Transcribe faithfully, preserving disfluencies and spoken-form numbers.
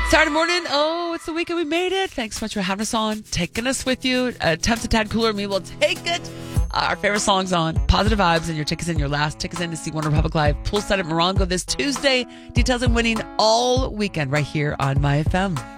Saturday morning. Oh, it's the weekend. We made it. Thanks so much for having us on, taking us with you. Uh, temps a tad cooler. Me will take it. Uh, our favorite songs on. Positive vibes. And your tickets in. Your last tickets in to see One Republic Live. Poolside at Morongo this Tuesday. Details and winning all weekend right here on My F M.